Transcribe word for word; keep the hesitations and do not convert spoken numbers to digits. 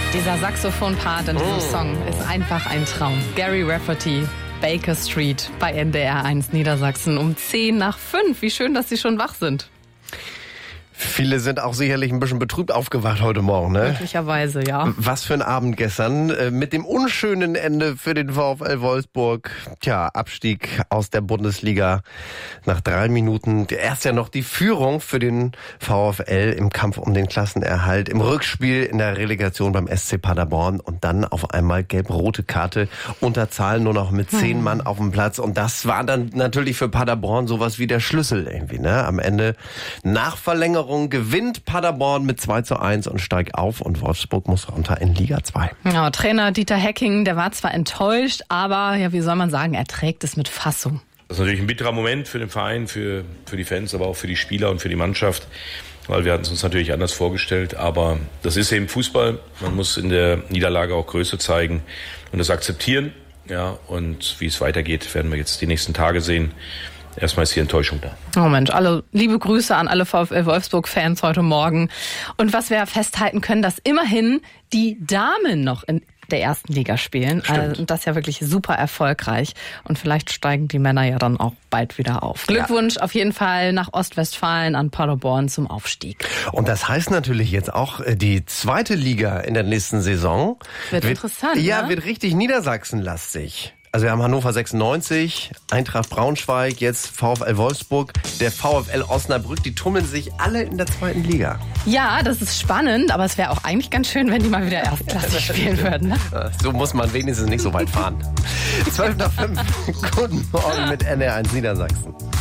Dieser Saxophon-Part in diesem Oh. Song ist einfach ein Traum. Gary Rafferty, Baker Street bei N D R eins Niedersachsen um zehn nach fünf. Wie schön, dass Sie schon wach sind. Viele sind auch sicherlich ein bisschen betrübt aufgewacht heute Morgen, ne? Möglicherweise, ja. Was für ein Abend gestern. äh, Mit dem unschönen Ende für den VfL Wolfsburg. Tja, Abstieg aus der Bundesliga nach drei Minuten. Erst ja noch die Führung für den VfL im Kampf um den Klassenerhalt. Im Rückspiel in der Relegation beim S C Paderborn. Und dann auf einmal gelb-rote Karte. Unterzahl nur noch mit zehn Mann auf dem Platz. Und das war dann natürlich für Paderborn sowas wie der Schlüssel irgendwie, ne? Am Ende nach Verlängerung gewinnt Paderborn mit zwei zu eins und steigt auf und Wolfsburg muss runter in Liga zwei. Ja, Trainer Dieter Hecking, der war zwar enttäuscht, aber ja, wie soll man sagen, er trägt es mit Fassung. Das ist natürlich ein bitterer Moment für den Verein, für, für die Fans, aber auch für die Spieler und für die Mannschaft, weil wir hatten es uns natürlich anders vorgestellt, aber das ist eben Fußball. Man muss in der Niederlage auch Größe zeigen und das akzeptieren. Ja, und wie es weitergeht, werden wir jetzt die nächsten Tage sehen. Erstmal ist hier Enttäuschung da. Oh Mensch, alle liebe Grüße an alle VfL Wolfsburg-Fans heute Morgen. Und was wir festhalten können, dass immerhin die Damen noch in der ersten Liga spielen. Also, und das ist ja wirklich super erfolgreich. Und vielleicht steigen die Männer ja dann auch bald wieder auf. Glückwunsch ja. auf jeden Fall nach Ostwestfalen an Paderborn zum Aufstieg. Und das heißt natürlich jetzt auch, die zweite Liga in der nächsten Saison wird, wird interessant. Ja, ne? wird richtig Niedersachsenlastig. Also wir haben Hannover sechsundneunzig, Eintracht Braunschweig, jetzt VfL Wolfsburg, der VfL Osnabrück, die tummeln sich alle in der zweiten Liga. Ja, das ist spannend, aber es wäre auch eigentlich ganz schön, wenn die mal wieder erstklassig spielen würden. Ne? So muss man wenigstens nicht so weit fahren. zwölf nach fünf, guten Morgen mit N R eins Niedersachsen.